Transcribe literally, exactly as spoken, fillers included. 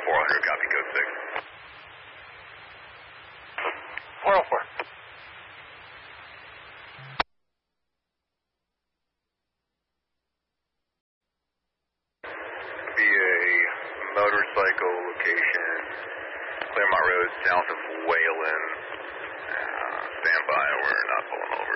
four hundred, copy code six. four oh four. Be a motorcycle location, Claremont Road, south of Wayland. Uh, stand by, we're not pulling over.